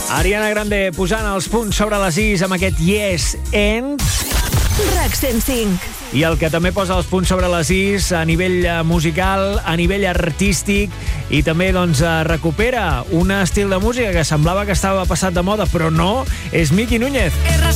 Ariana Grande posant els punts sobre les is amb aquest Yes and... RAC 105. I el que també posa els punts sobre les is a nivell musical, a nivell artístic, i també doncs recupera un estil de música que semblava que estava passat de moda, però no, és Miki Núñez.